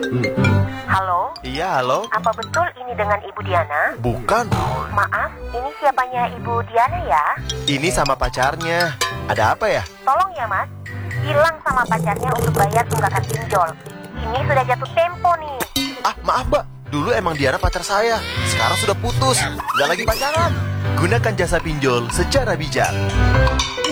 Halo? Iya, halo? Apa betul ini dengan Ibu Diana? Bukan. Maaf, ini siapanya Ibu Diana ya? Ini sama pacarnya. Ada apa ya? Tolong ya Mas, bilang sama pacarnya untuk bayar tunggakan pinjol. Ini sudah jatuh tempo nih. Ah, maaf Mbak. Dulu emang Diana pacar saya. Sekarang sudah putus. Nggak lagi pacaran. Gunakan jasa pinjol secara bijak.